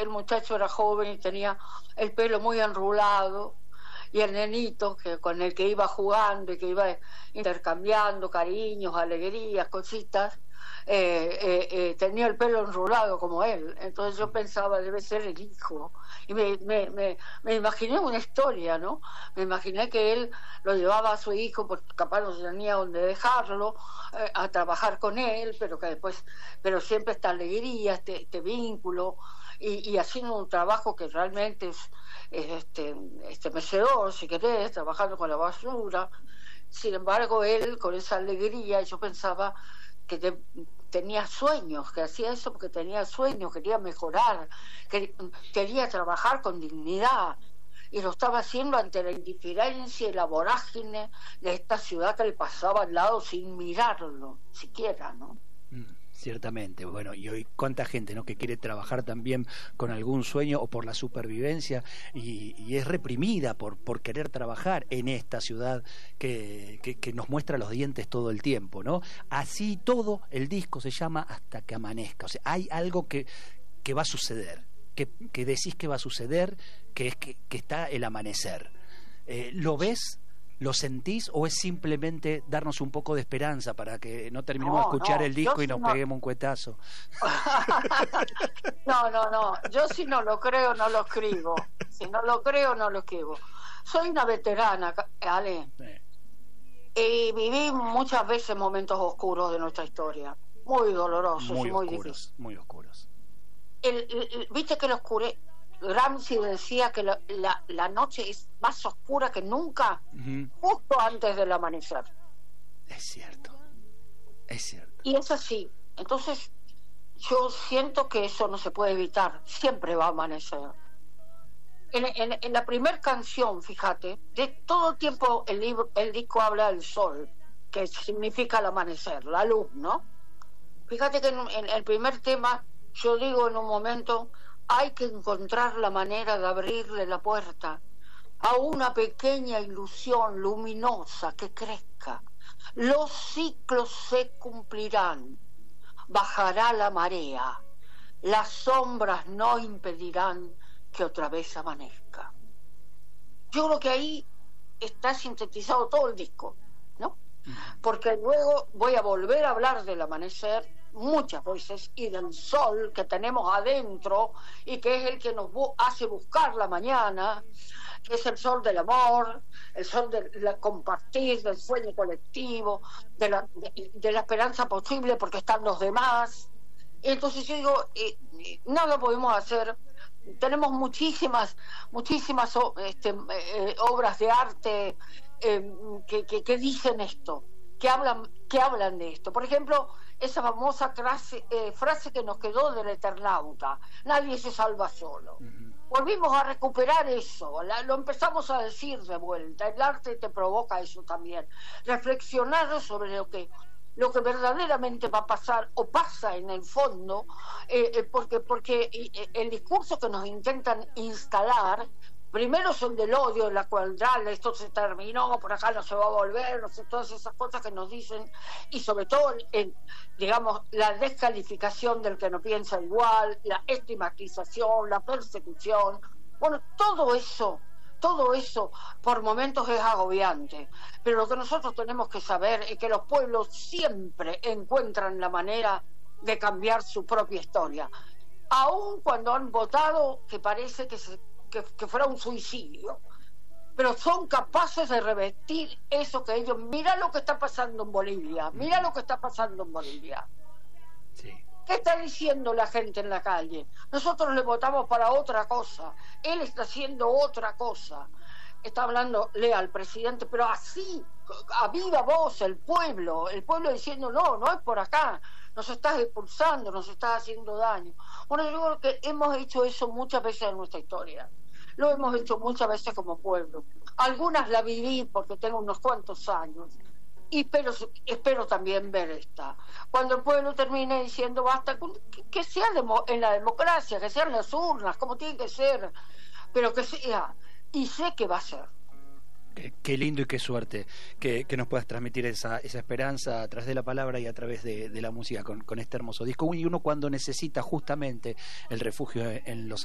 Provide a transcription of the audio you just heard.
el muchacho era joven y tenía el pelo muy enrulado, y el nenito con el que iba jugando y que iba intercambiando cariños, alegrías, cositas, tenía el pelo enrulado como él. Entonces yo pensaba, debe ser el hijo, y me imaginé una historia, ¿no? Me imaginé que él lo llevaba a su hijo porque capaz no tenía donde dejarlo, a trabajar con él, pero siempre esta alegría, este vínculo, y haciendo un trabajo que realmente es mecedor, si querés, trabajando con la basura. Sin embargo, él con esa alegría, yo pensaba que tenía sueños, que hacía eso porque tenía sueños, quería mejorar, quería trabajar con dignidad, y lo estaba haciendo ante la indiferencia y la vorágine de esta ciudad que le pasaba al lado sin mirarlo siquiera, ¿no? Ciertamente. Bueno, y hoy cuánta gente, ¿no?, que quiere trabajar también con algún sueño o por la supervivencia y es reprimida por querer trabajar en esta ciudad que nos muestra los dientes todo el tiempo, ¿no? Así todo, el disco se llama Hasta que amanezca. O sea, hay algo que va a suceder, que decís que va a suceder, que es que está el amanecer. ¿Lo ves? ¿Lo sentís o es simplemente darnos un poco de esperanza para que no terminemos de escuchar el disco y nos peguemos un cuetazo? No, yo si no lo creo no lo escribo, si no lo creo no lo escribo. Soy una veterana, Ale, y viví muchas veces momentos oscuros de nuestra historia, muy dolorosos, muy difíciles. Muy oscuros. Viste que Gramsci decía que la noche es más oscura que nunca, justo antes del amanecer. Es cierto. Y es así. Entonces, yo siento que eso no se puede evitar, siempre va a amanecer. En la primera canción, fíjate, de todo el tiempo el disco habla del sol, que significa el amanecer, la luz, ¿no? Fíjate que en el primer tema yo digo en un momento: hay que encontrar la manera de abrirle la puerta a una pequeña ilusión luminosa que crezca. Los ciclos se cumplirán, bajará la marea, las sombras no impedirán que otra vez amanezca. Yo creo que ahí está sintetizado todo el disco, ¿no? Porque luego voy a volver a hablar del amanecer muchas veces y del sol que tenemos adentro y que es el que nos hace buscar la mañana, que es el sol del amor, el sol del compartir, del sueño colectivo, de la esperanza posible porque están los demás. Entonces yo digo, nada podemos hacer. Tenemos muchísimas obras de arte que dicen esto, que hablan de esto. Por ejemplo, esa famosa frase que nos quedó del Eternauta: nadie se salva solo. Volvimos a recuperar eso, lo empezamos a decir de vuelta. El arte te provoca eso también, reflexionar sobre lo que verdaderamente va a pasar o pasa en el fondo, porque el discurso que nos intentan instalar primero son del odio, en la cual ya esto se terminó, por acá no se va a volver, no sé, todas esas cosas que nos dicen, y sobre todo digamos, la descalificación del que no piensa igual, la estigmatización, la persecución. Bueno, todo eso por momentos es agobiante, pero lo que nosotros tenemos que saber es que los pueblos siempre encuentran la manera de cambiar su propia historia, aun cuando han votado que parece que fuera un suicidio, pero son capaces de revertir eso que ellos... Mira lo que está pasando en Bolivia, Sí. ¿Qué está diciendo la gente en la calle? Nosotros le votamos para otra cosa, él está haciendo otra cosa. Está hablándole al presidente, pero así, a viva voz, el pueblo diciendo: no es por acá, nos estás expulsando, nos estás haciendo daño. Bueno, yo creo que hemos hecho eso muchas veces en nuestra historia, lo hemos hecho muchas veces como pueblo. Algunas la viví porque tengo unos cuantos años, y espero también ver esta. Cuando el pueblo termine diciendo basta, que sea en la democracia, que sean las urnas, como tiene que ser, pero que sea, y sé que va a ser. Qué lindo y qué suerte que nos puedas transmitir esa esperanza a través de la palabra y a través de la música con este hermoso disco. Y uno cuando necesita justamente el refugio en los